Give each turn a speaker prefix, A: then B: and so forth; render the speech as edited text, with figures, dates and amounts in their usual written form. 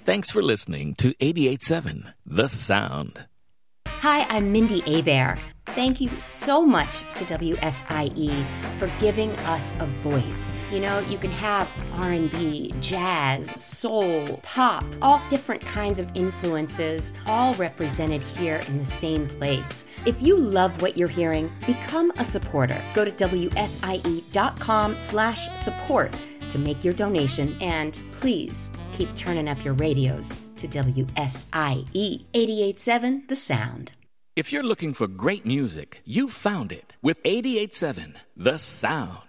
A: Thanks for listening to 88.7 The Sound.
B: Hi, I'm Mindy Abair. Thank you so much to WSIE for giving us a voice. You know, you can have R&B, jazz, soul, pop, all different kinds of influences, all represented here in the same place. If you love what you're hearing, become a supporter. Go to WSIE.com/support to make your donation, and please keep turning up your radios to WSIE 88.7 The Sound.
A: If you're looking for great music, you found it with 88.7 The Sound.